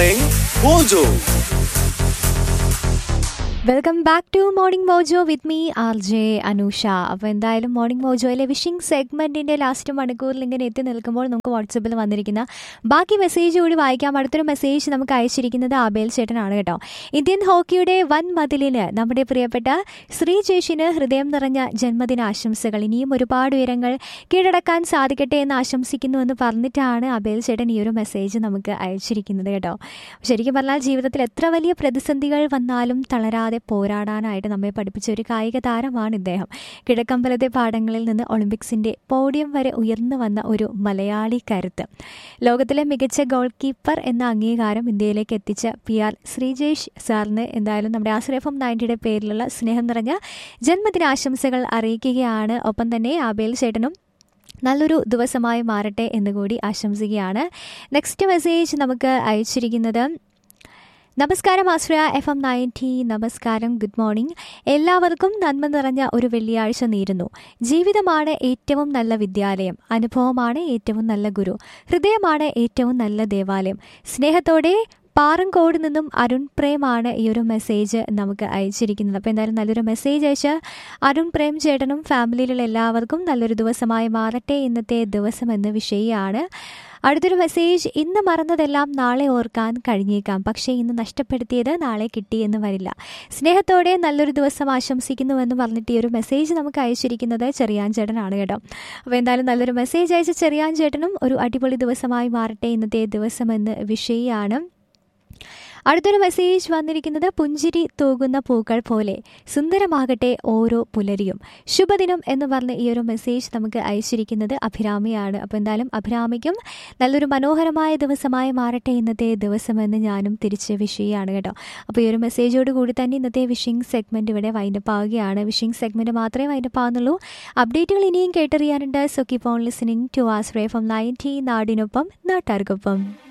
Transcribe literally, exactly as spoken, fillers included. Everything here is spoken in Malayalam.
Morning Mojo. Welcome back to morning mojo with me R J Anusha. അപ്പോൾ എന്തായാലും മോർണിംഗ് മോജോയിലെ വിഷിംഗ് സെഗ്മെൻറ്റിൻ്റെ ലാസ്റ്റ് മണിക്കൂറിൽ ഇങ്ങനെ എത്തി നിൽക്കുമ്പോൾ നമുക്ക് വാട്സപ്പിൽ വന്നിരിക്കുന്ന ബാക്കി മെസ്സേജ് കൂടി വായിക്കാം. അടുത്തൊരു മെസ്സേജ് നമുക്ക് അയച്ചിരിക്കുന്നത് ആബേൽ ചേട്ടനാണ് കേട്ടോ. ഇന്ത്യൻ ഹോക്കിയുടെ വൻ മതിലിന് നമ്മുടെ പ്രിയപ്പെട്ട ശ്രീ ജേഷിന് ഹൃദയം നിറഞ്ഞ ജന്മദിനാശംസകൾ. ഇനിയും ഒരുപാട് ഉയരങ്ങൾ കീഴടക്കാൻ സാധിക്കട്ടെ എന്ന് ആശംസിക്കുന്നു എന്ന് പറഞ്ഞിട്ടാണ് ആബേൽ ചേട്ടൻ ഈ ഒരു മെസ്സേജ് നമുക്ക് അയച്ചിരിക്കുന്നത് കേട്ടോ. ശരിക്കും പറഞ്ഞാൽ ജീവിതത്തിൽ എത്ര വലിയ പ്രതിസന്ധികൾ വന്നാലും തളരാതെ പോരാടാനായിട്ട് നമ്മെ പഠിപ്പിച്ച ഒരു കായിക താരമാണ് ഇദ്ദേഹം. കിഴക്കമ്പലത്തെ പാടങ്ങളിൽ നിന്ന് ഒളിമ്പിക്സിന്റെ പോഡിയം വരെ ഉയർന്നു വന്ന ഒരു മലയാളി കരുത്ത്. ലോകത്തിലെ മികച്ച ഗോൾ കീപ്പർ എന്ന അംഗീകാരം ഇന്ത്യയിലേക്ക് എത്തിച്ച പി ആർ ശ്രീജേഷ് സാറിന് എന്തായാലും നമ്മുടെ ആശ്രയഫം നയൻറ്റിയുടെ പേരിലുള്ള സ്നേഹം നിറഞ്ഞ ജന്മദിനാശംസകൾ അറിയിക്കുകയാണ്. ഒപ്പം തന്നെ ആബേൽ ചേട്ടനും നല്ലൊരു ദിവസമായി മാറട്ടെ എന്നുകൂടി ആശംസിക്കുകയാണ്. നെക്സ്റ്റ് മെസ്സേജ് നമുക്ക് അയച്ചിരിക്കുന്നത് നമസ്കാരം ആശ്രയ എഫ് എം നയൻറ്റി. നമസ്കാരം, ഗുഡ് മോർണിംഗ്. എല്ലാവർക്കും നന്മ നിറഞ്ഞ ഒരു വെള്ളിയാഴ്ച നേരുന്നു. ജീവിതമാണ് ഏറ്റവും നല്ല വിദ്യാലയം, അനുഭവമാണ് ഏറ്റവും നല്ല ഗുരു, ഹൃദയമാണ് ഏറ്റവും നല്ല ദേവാലയം. സ്നേഹത്തോടെ പാറങ്കോട് നിന്നും അരുൺ പ്രേമാണ് ഈ ഒരു മെസ്സേജ് നമുക്ക് അയച്ചിരിക്കുന്നത്. അപ്പോൾ എന്തായാലും നല്ലൊരു മെസ്സേജ് അയച്ച് അരുൺ പ്രേം ചേട്ടനും ഫാമിലിയിലുള്ള എല്ലാവർക്കും നല്ലൊരു ദിവസമായി മാറട്ടെ ഇന്നത്തെ ദിവസം എന്ന വിഷയമാണ്. അടുത്തൊരു മെസ്സേജ്, ഇന്ന് മറന്നതെല്ലാം നാളെ ഓർക്കാൻ കഴിഞ്ഞേക്കാം, പക്ഷേ ഇന്ന് നഷ്ടപ്പെടുത്തിയത് നാളെ കിട്ടിയെന്ന് വരില്ല. സ്നേഹത്തോടെ നല്ലൊരു ദിവസം ആശംസിക്കുന്നുവെന്ന് പറഞ്ഞിട്ട് ഈ ഒരു മെസ്സേജ് നമുക്ക് അയച്ചിരിക്കുന്നത് ചെറിയാൻ ചേട്ടനാണ് കേട്ടോ. അപ്പോൾ എന്തായാലും നല്ലൊരു മെസ്സേജ് അയച്ച ചെറിയാൻ ചേട്ടനും ഒരു അടിപൊളി ദിവസമായി മാറട്ടെ ഇന്നത്തെ ദിവസം എന്ന വിഷയമാണ്. അടുത്തൊരു മെസ്സേജ് വന്നിരിക്കുന്നത്, പുഞ്ചിരി തൂകുന്ന പൂക്കൾ പോലെ സുന്ദരമാകട്ടെ ഓരോ പുലരിയും, ശുഭദിനം എന്ന് പറഞ്ഞ് ഈ ഒരു മെസ്സേജ് നമുക്ക് അയച്ചിരിക്കുന്നത് അഭിരാമിയാണ്. അപ്പോൾ എന്തായാലും അഭിരാമിക്കും നല്ലൊരു മനോഹരമായ ദിവസമായി മാറട്ടെ ഇന്നത്തെ ദിവസമെന്ന് ഞാനും തിരിച്ച് വിഷയമാണ് കേട്ടോ. അപ്പോൾ ഈ ഒരു മെസ്സേജോട് കൂടി തന്നെ ഇന്നത്തെ വിഷിംഗ് സെഗ്മെൻറ്റ് ഇവിടെ വൈൻഡപ്പ് ആവുകയാണ്. വിഷിംഗ് സെഗ്മെൻറ്റ് മാത്രമേ വൈൻഡപ്പ് ആവുന്നുള്ളൂ. അപ്ഡേറ്റുകൾ ഇനിയും കേട്ടറിയാനുണ്ട്. So keep on listening to Ashraya from ninety, നാടിനൊപ്പം നാട്ടാർക്കൊപ്പം.